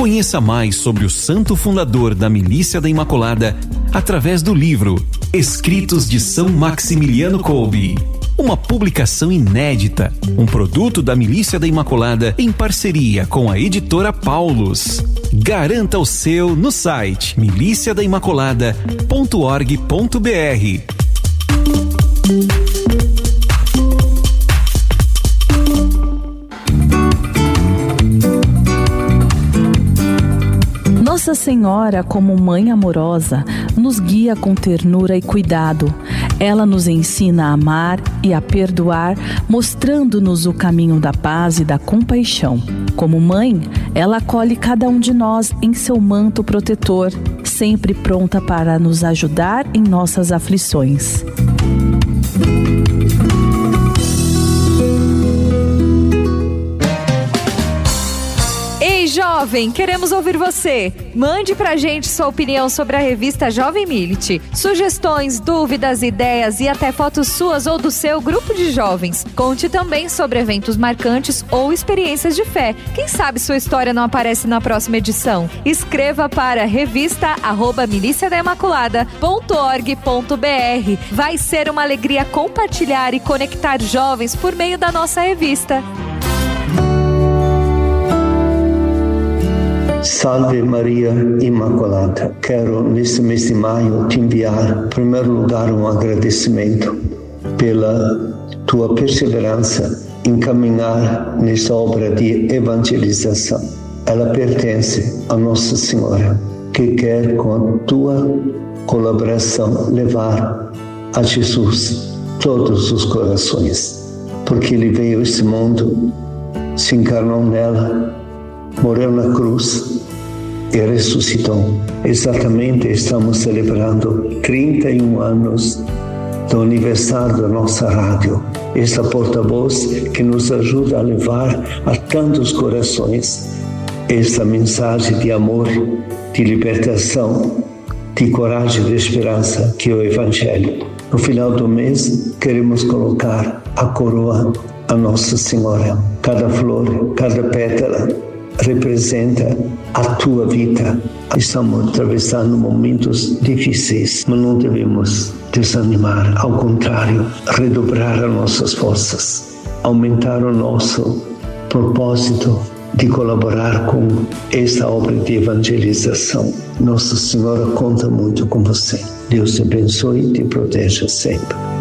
Conheça mais sobre o santo fundador da Milícia da Imaculada através do livro Escritos de São Maximiliano Kolbe. Uma publicação inédita, um produto da Milícia da Imaculada em parceria com a editora Paulus. Garanta o seu no site miliciadaimaculada.org.br. Nossa Senhora, como mãe amorosa, nos guia com ternura e cuidado. Ela nos ensina a amar e a perdoar, mostrando-nos o caminho da paz e da compaixão. Como mãe, ela acolhe cada um de nós em seu manto protetor, sempre pronta para nos ajudar em nossas aflições. Jovem, queremos ouvir você. Mande pra gente sua opinião sobre a revista Jovem Milite. Sugestões, dúvidas, ideias e até fotos suas ou do seu grupo de jovens. Conte também sobre eventos marcantes ou experiências de fé. Quem sabe sua história não aparece na próxima edição? Escreva para revista@miliciadaimaculada.org.br. Vai ser uma alegria compartilhar e conectar jovens por meio da nossa revista. Salve Maria Imaculada. Quero, neste mês de maio, te enviar, em primeiro lugar, um agradecimento pela tua perseverança em caminhar nessa obra de evangelização. Ela pertence a Nossa Senhora, que quer, com a tua colaboração, levar a Jesus todos os corações. Porque Ele veio a este mundo, se encarnou nela, morreu na cruz e ressuscitou. Exatamente, estamos celebrando 31 anos do aniversário da nossa rádio. Esta porta-voz que nos ajuda a levar a tantos corações esta mensagem de amor, de libertação, de coragem e de esperança que é o Evangelho. No final do mês, queremos colocar a coroa a Nossa Senhora. Cada flor, cada pétala representa a tua vida. Estamos atravessando momentos difíceis, mas não devemos desanimar. Ao contrário, redobrar as nossas forças, aumentar o nosso propósito de colaborar com esta obra de evangelização. Nossa Senhora conta muito com você. Deus te abençoe e te proteja sempre.